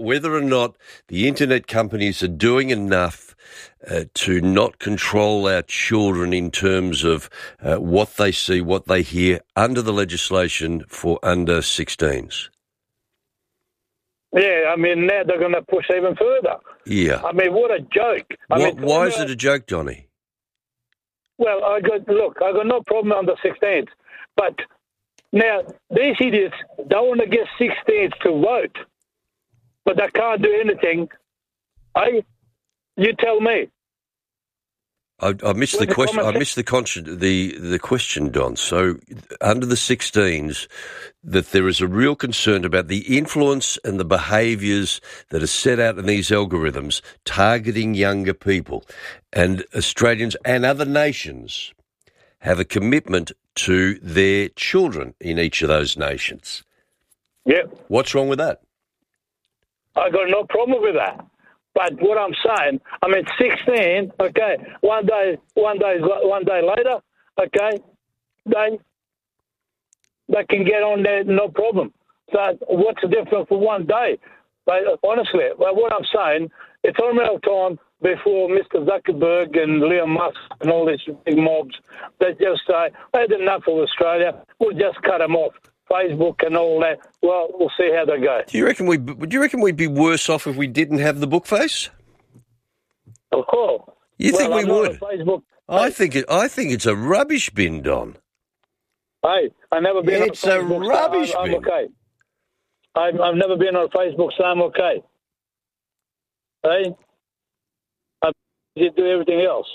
whether or not the internet companies are doing enough to not control our children in terms of what they see, what they hear under the legislation for under 16s. Yeah, I mean, now they're going to push even further. Yeah. I mean, what a joke. Why is it a joke, Donny? Well, I got no problem on the 16th, but now these idiots don't want to get 16th to vote, but they can't do anything. You tell me. I missed the question. I missed the question, Don. So, under the 16s, that there is a real concern about the influence and the behaviours that are set out in these algorithms targeting younger people, and Australians and other nations have a commitment to their children in each of those nations. Yep. What's wrong with that? I got no problem with that. But what I'm saying, I mean, 16, okay, one day later, okay, they can get on there, no problem. So what's the difference for one day? But honestly, what I'm saying, it's almost time before Mr. Zuckerberg and Elon Musk and all these big mobs, they just say, I had enough of Australia, we'll just cut them off. Facebook and all that. Well, we'll see how they go. Do you reckon we'd be worse off if we didn't have the book face? Of course. You think we would? Facebook. I think it's a rubbish bin, Don. Hey, I've never been on Facebook. It's a rubbish bin. I'm okay. I've never been on Facebook, so I'm okay. Hey, I do everything else.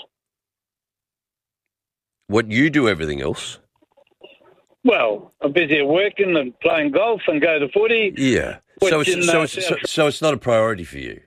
What, you do everything else? Well, I'm busy working and playing golf and go to footy. Yeah. So it's not a priority for you?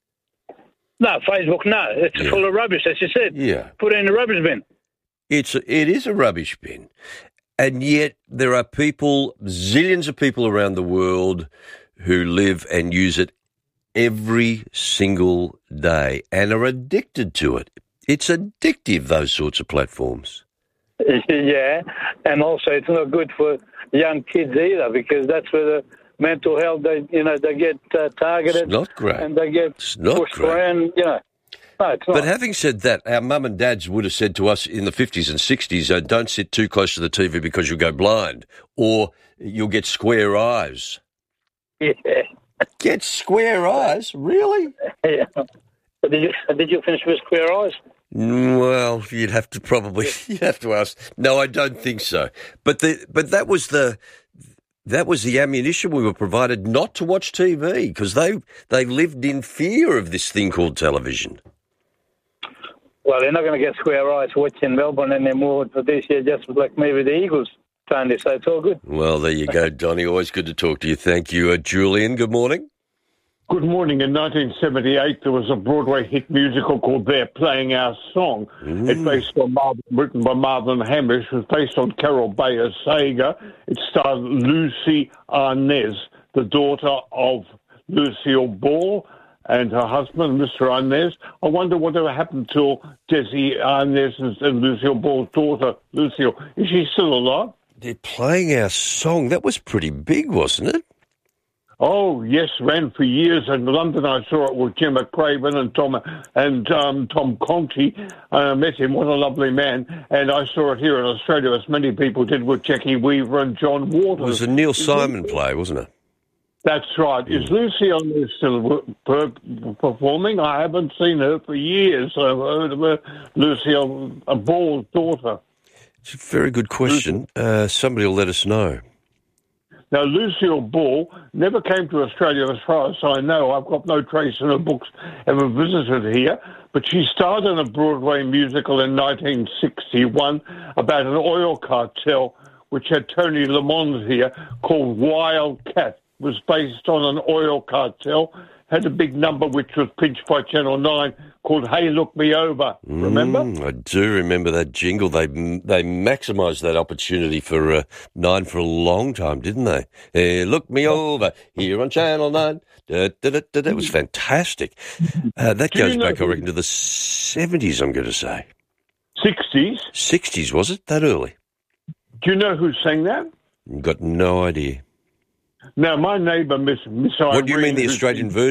No, Facebook, no. It's full of rubbish, as you said. Yeah. Put it in the rubbish bin. It is a rubbish bin. And yet there are people, zillions of people around the world who live and use it every single day and are addicted to it. It's addictive, those sorts of platforms. Yeah, and also it's not good for young kids either, because that's where the mental health, they get targeted. It's not great. And they get pushed around, No, it's not. But having said that, our mum and dads would have said to us in the 50s and 60s, don't sit too close to the TV because you'll go blind or you'll get square eyes. Yeah. Get square eyes? Really? Yeah. Did you finish with square eyes? Well, you'd have to ask. No, I don't think so. But that was the ammunition we were provided not to watch TV, because they lived in fear of this thing called television. Well, they're not going to get square eyes watching Melbourne anymore for this year, just like maybe the Eagles, Tony, so it's all good. Well, there you go, Donny. Always good to talk to you. Thank you. Julian, good morning. Good morning. In 1978, there was a Broadway hit musical called They're Playing Our Song. It's based on written by Marvin Hamish. It was based on Carol Bayer Sager. It starred Lucy Arnaz, the daughter of Lucille Ball, and her husband, Mr. Arnaz. I wonder whatever happened to Desi Arnaz and Lucille Ball's daughter, Lucille. Is she still alive? They're Playing Our Song. That was pretty big, wasn't it? Oh, yes, ran for years in London. I saw it with Jim McCraven and Tom Conti. I met him. What a lovely man. And I saw it here in Australia, as many people did, with Jackie Weaver and John Waters. It was a Neil Simon play, wasn't it? That's right. Is Lucy on still performing? I haven't seen her for years. I've heard of her. Lucille Ball's daughter. It's a very good question. Somebody will let us know. Now, Lucille Ball never came to Australia, as far as I know. I've got no trace in her books ever visited here. But she starred in a Broadway musical in 1961 about an oil cartel, which had Tony Lamont here, called Wildcat. It was based on an oil cartel. Had a big number which was pitched by Channel 9 called Hey Look Me Over. Remember? I do remember that jingle. They maximised that opportunity for 9 for a long time, didn't they? Hey, look me over here on Channel 9. It was fantastic. That goes back, I reckon, to the 70s, I'm going to say. 60s? 60s, was it? That early? Do you know who sang that? Got no idea. Now, my neighbour, Miss Irene... What do you mean, the Australian version?